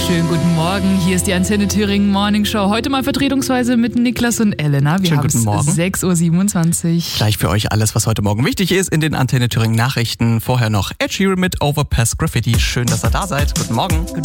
Schönen guten Morgen, hier ist die Antenne Thüringen Morning Show. Heute mal vertretungsweise mit Niklas und Elena. Wir haben es 6.27 Uhr. Gleich für euch alles, was heute Morgen wichtig ist in den Antenne Thüringen Nachrichten. Vorher noch Ed Sheeran mit Overpass Graffiti. Schön, dass ihr da seid. Guten Morgen. Guten